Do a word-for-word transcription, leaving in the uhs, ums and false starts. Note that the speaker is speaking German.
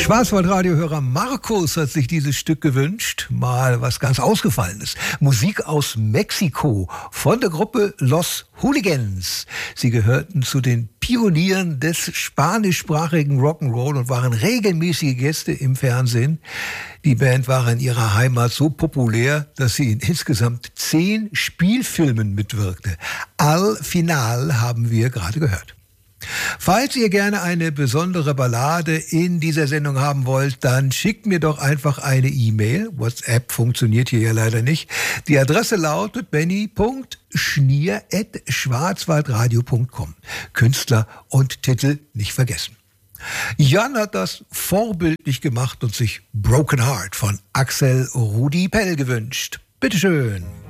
Schwarzwaldradiohörer Markus hat sich dieses Stück gewünscht. Mal was ganz Ausgefallenes. Musik aus Mexiko von der Gruppe Los Hooligans. Sie gehörten zu den Pionieren des spanischsprachigen Rock'n'Roll und waren regelmäßige Gäste im Fernsehen. Die Band war in ihrer Heimat so populär, dass sie in insgesamt zehn Spielfilmen mitwirkte. Al Final haben wir gerade gehört. Falls ihr gerne eine besondere Ballade in dieser Sendung haben wollt, dann schickt mir doch einfach eine E-Mail. WhatsApp funktioniert hier ja leider nicht. Die Adresse lautet benny punkt schnier at schwarzwaldradio punkt com. Künstler und Titel nicht vergessen. Jan hat das vorbildlich gemacht und sich Broken Heart von Axel Rudi Pell gewünscht. Bitteschön.